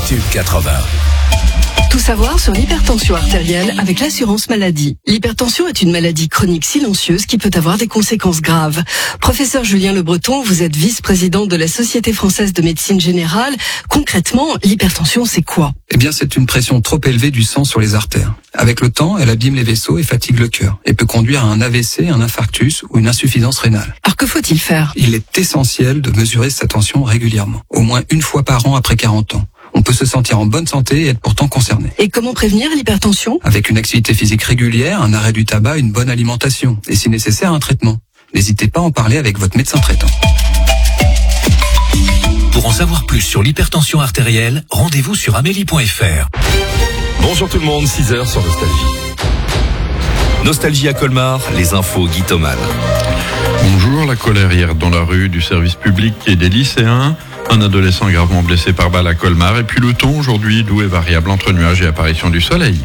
Tube 80. Tout savoir sur l'hypertension artérielle avec l'assurance maladie. L'hypertension est une maladie chronique silencieuse qui peut avoir des conséquences graves. Professeur Julien Le Breton, vous êtes vice-président de la Société française de médecine générale. Concrètement, l'hypertension, c'est quoi? Eh bien, c'est une pression trop élevée du sang sur les artères. Avec le temps, elle abîme les vaisseaux et fatigue le cœur et peut conduire à un AVC, un infarctus ou une insuffisance rénale. Alors que faut-il faire? Il est essentiel de mesurer sa tension régulièrement, au moins une fois par an après 40 ans. On peut se sentir en bonne santé et être pourtant concerné. Et comment prévenir l'hypertension? Avec une activité physique régulière, un arrêt du tabac, une bonne alimentation et si nécessaire un traitement. N'hésitez pas à en parler avec votre médecin traitant. Pour en savoir plus sur l'hypertension artérielle, rendez-vous sur amélie.fr. Bonjour tout le monde, 6h sur Nostalgie. Nostalgie à Colmar, les infos Guy Thoman. Bonjour, la colère hier dans la rue du service public et des lycéens. Un adolescent gravement blessé par balle à Colmar. Et puis le temps aujourd'hui doux et variable entre nuages et apparition du soleil.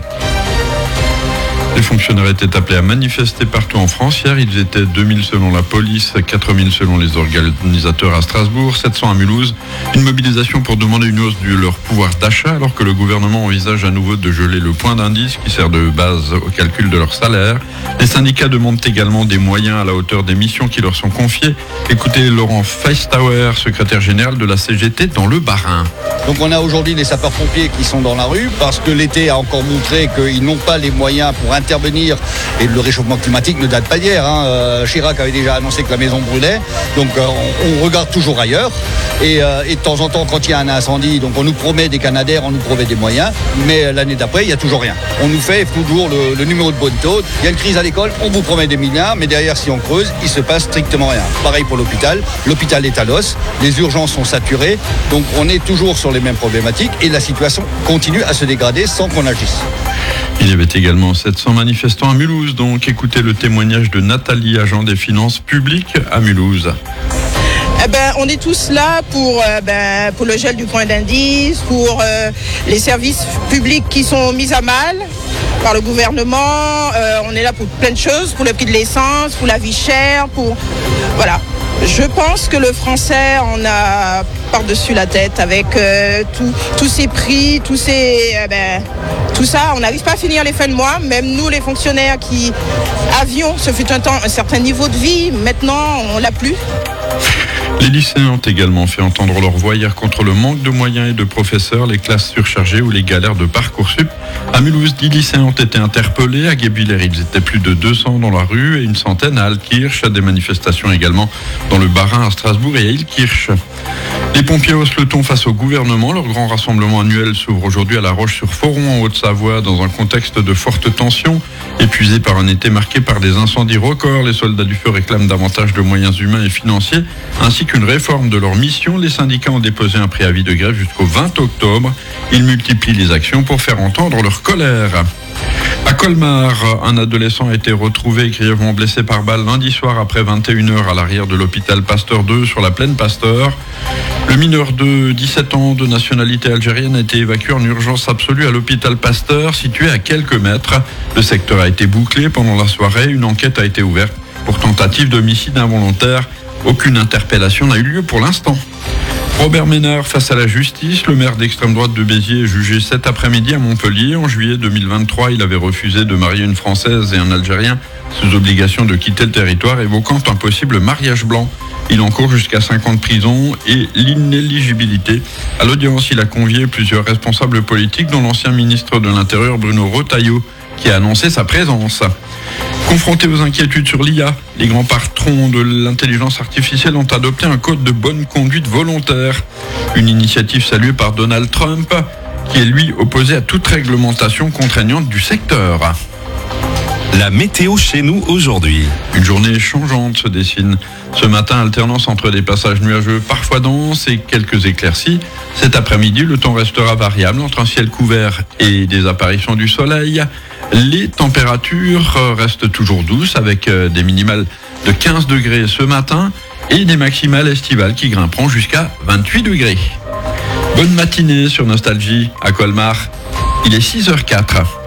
Les fonctionnaires étaient appelés à manifester partout en France. Hier, ils étaient 2000 selon la police, 4000 selon les organisateurs à Strasbourg, 700 à Mulhouse. Une mobilisation pour demander une hausse de leur pouvoir d'achat alors que le gouvernement envisage à nouveau de geler le point d'indice qui sert de base au calcul de leur salaire. Les syndicats demandent également des moyens à la hauteur des missions qui leur sont confiées. Écoutez Laurent Feistauer, secrétaire général de la CGT dans le Bas-Rhin. Donc on a aujourd'hui des sapeurs-pompiers qui sont dans la rue parce que l'été a encore montré qu'ils n'ont pas les moyens pour intervenir et le réchauffement climatique ne date pas d'hier. Chirac avait déjà annoncé que la maison brûlait, donc on regarde toujours ailleurs et de temps en temps quand il y a un incendie, donc on nous promet des canadaires, on nous promet des moyens, mais l'année d'après il n'y a toujours rien. On nous fait toujours le numéro de bonne taux. Il y a une crise à l'école, on vous promet des milliards, mais derrière si on creuse, il se passe strictement rien. Pareil pour l'hôpital est à l'os, les urgences sont saturées, donc on est toujours sur les mêmes problématiques et la situation continue à se dégrader sans qu'on agisse. Il y avait également 700 manifestants à Mulhouse, donc écoutez le témoignage de Nathalie, agent des finances publiques à Mulhouse. On est tous là pour le gel du point d'indice, pour les services publics qui sont mis à mal par le gouvernement. On est là pour plein de choses, pour le prix de l'essence, pour la vie chère, voilà. Je pense que le Français en a par-dessus la tête avec tous ces prix, tout ça. On n'arrive pas à finir les fins de mois. Même nous, les fonctionnaires qui avions, ce fut un temps, un certain niveau de vie. Maintenant, on l'a plus. Les lycéens ont également fait entendre leur voix hier contre le manque de moyens et de professeurs, les classes surchargées ou les galères de Parcoursup. À Mulhouse, 10 lycéens ont été interpellés. À Guebwiller, ils étaient plus de 200 dans la rue et une centaine à Altkirch. Des manifestations également dans le Bas-Rhin, à Strasbourg et à Ilkirch. Les pompiers haussent le ton face au gouvernement. Leur grand rassemblement annuel s'ouvre aujourd'hui à La Roche-sur-Foron, en Haute-Savoie, dans un contexte de forte tension. Épuisés par un été marqué par des incendies records, les soldats du feu réclament davantage de moyens humains et financiers, ainsi qu'une réforme de leur mission. Les syndicats ont déposé un préavis de grève jusqu'au 20 octobre. Ils multiplient les actions pour faire entendre leur colère. À Colmar, un adolescent a été retrouvé grièvement blessé par balle lundi soir après 21h à l'arrière de l'hôpital Pasteur 2 sur la plaine Pasteur. Le mineur de 17 ans de nationalité algérienne a été évacué en urgence absolue à l'hôpital Pasteur, situé à quelques mètres. Le secteur a été bouclé pendant la soirée. Une enquête a été ouverte pour tentative d'homicide involontaire. Aucune interpellation n'a eu lieu pour l'instant. Robert Ménard face à la justice. Le maire d'extrême droite de Béziers est jugé cet après-midi à Montpellier. En juillet 2023, il avait refusé de marier une Française et un Algérien sous obligation de quitter le territoire, évoquant un possible mariage blanc. Il encourt jusqu'à 5 ans de prison et l'inéligibilité. À l'audience, il a convié plusieurs responsables politiques, dont l'ancien ministre de l'Intérieur Bruno Retailleau, qui a annoncé sa présence. Confrontés aux inquiétudes sur l'IA, les grands patrons de l'intelligence artificielle ont adopté un code de bonne conduite volontaire. Une initiative saluée par Donald Trump, qui est lui opposé à toute réglementation contraignante du secteur. La météo chez nous aujourd'hui. Une journée changeante se dessine. Ce matin, alternance entre des passages nuageux parfois denses et quelques éclaircies. Cet après-midi, le temps restera variable entre un ciel couvert et des apparitions du soleil. Les températures restent toujours douces avec des minimales de 15 degrés ce matin et des maximales estivales qui grimperont jusqu'à 28 degrés. Bonne matinée sur Nostalgie à Colmar. Il est 6h04.